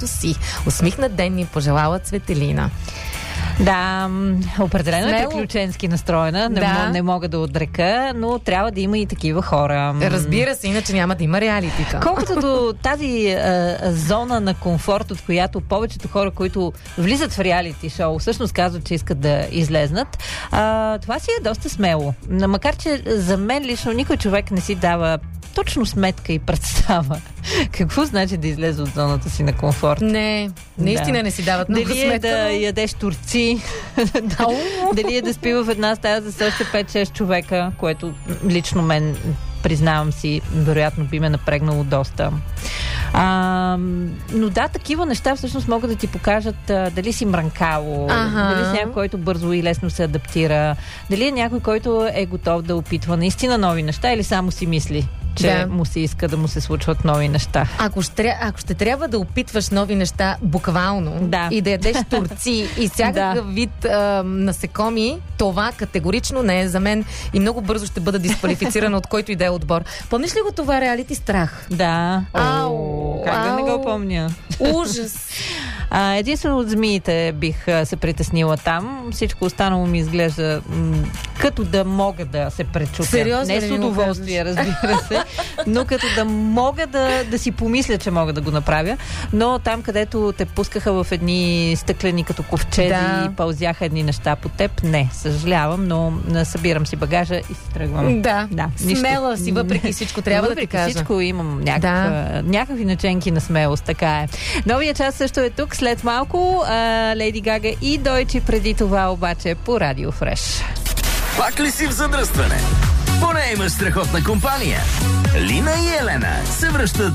както си. Усмихнат ден ни пожелала Цветелина. Да, определено е Смело. приключенски настроена. Да. Не мога да отрека, но трябва да има и такива хора. Разбира се, иначе няма да има реалитита. Колкото до тази зона на комфорт, от която повечето хора, които влизат в реалити шоу, всъщност казват, че искат да излезнат, това си е доста смело. Макар че за мен лично никой човек не си дава точно сметка и представа какво значи да излезе от зоната си на комфорт. Не, наистина не си дават много Дали сметка. е да ядеш турци, дали е да спи в една стая за още 5-6 човека, което лично мен, признавам си, вероятно би ме напрегнало доста. Но да, такива неща всъщност могат да ти покажат дали си мрънкало, дали си някой, който бързо и лесно се адаптира, дали е някой, който е готов да опитва наистина нови неща или само си мисли, че му се иска да му се случват нови неща. Ако ще трябва да опитваш нови неща буквално и да ядеш турци и всякакъв вид насекоми, това категорично не е за мен и много бързо ще бъда дисквалифицирана от който и да е отбор. Помниш ли го това реалити Страх? Да. Как да не го помня? Ужас! Единствено от змиите бих се притеснила там. Всичко останало ми изглежда като да мога да се пречупя. Сериозно не ли с ми го удоволствие, разбира се, но като да мога да си помисля, че мога да го направя. Но там, където те пускаха в едни стъклени като ковчеди и пълзяха едни неща по теб, не, съжалявам, но събирам си багажа и си тръгвам. Да. Смела си, въпреки всичко, трябва да ти кажа. Въпреки всичко имам някакви наченки на смелост, така е. Новия час също е тук, след малко Лейди Гага и Дойче, преди това обаче по Радио Фреш. Пак ли си в задръстване? Поне имаш страхотна компания. Лина и Елена се връщат